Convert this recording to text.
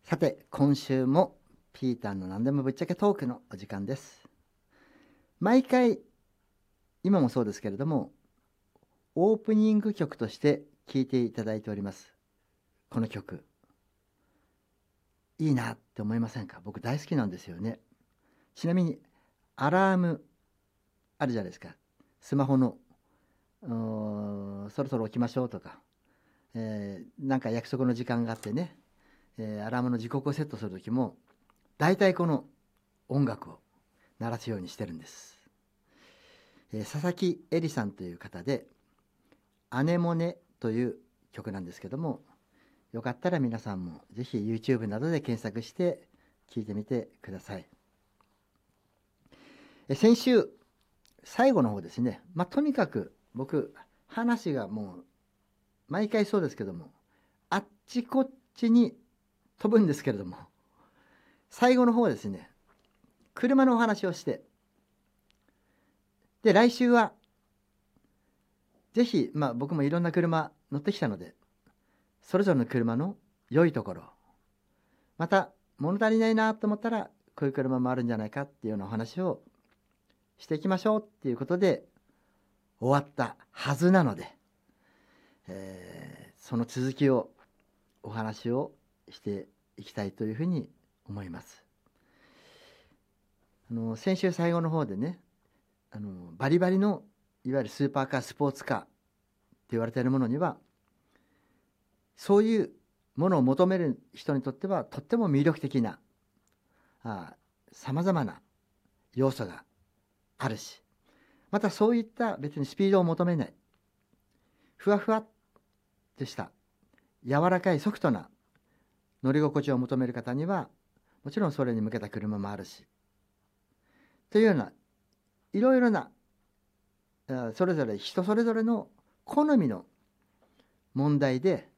さて、今週もピーターの何でもぶっちゃけトークのお時間です。毎回、今もそうですけれども、オープニング曲として聴いていただいております。この曲、いいなって思いませんか？僕大好きなんですよね。ちなみに、アラームあるじゃないですか。スマホの、そろそろ起きましょうとか、なんか約束の時間があってね、アラームの時刻をセットするときも、大体この音楽を鳴らすようにしてるんです。佐々木恵里さんという方で「アネモネ」という曲なんですけども、よかったら皆さんもぜひ YouTube などで検索して聴いてみてください。先週最後の方ですね、とにかく僕話がもう毎回そうですけども、あっちこっちに飛ぶんですけれども、最後の方はですね、車のお話をして、で来週はぜひ、僕もいろんな車乗ってきたので、それぞれの車の良いところ、また物足りないなと思ったらこういう車もあるんじゃないかっていうようなお話をしていきましょうっていうことで終わったはずなので、その続きをお話をしていきたいというふうに思います。先週最後の方でね、バリバリのいわゆるスーパーカー、スポーツカーって言われているものには、そういうものを求める人にとってはとっても魅力的なさまざまな要素があるし、またそういった別にスピードを求めないふわふわとした柔らかいソフトな乗り心地を求める方にはもちろんそれに向けた車もあるし、というようないろいろなそれぞれ人それぞれの好みの問題で